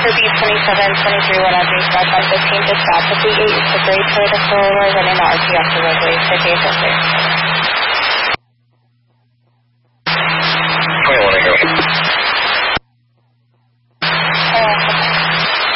for B2723 100 southbound 15 to stop at the 8 to Great Toyota Corolla running the RTF to roadway. Take a